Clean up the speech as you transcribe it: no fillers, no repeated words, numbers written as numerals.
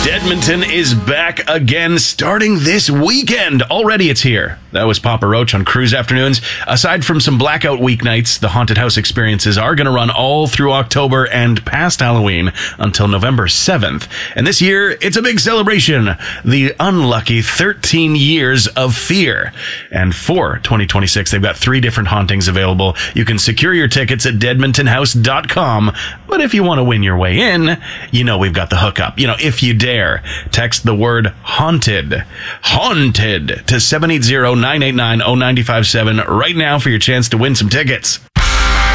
Edmonton is back again starting this weekend. Already it's here. That was Papa Roach on Cruise Afternoons. Aside from some blackout weeknights, the haunted house experiences are going to run all through October and past Halloween until November 7th. And this year, it's a big celebration. The unlucky 13 Years of Fear. And for 2026, they've got 3 different hauntings available. You can secure your tickets at deadmontonhouse.com. But if you want to win your way in, you know we've got the hookup. You know, if you dare, text the word haunted to 780-989-0957 right now for your chance to win some tickets.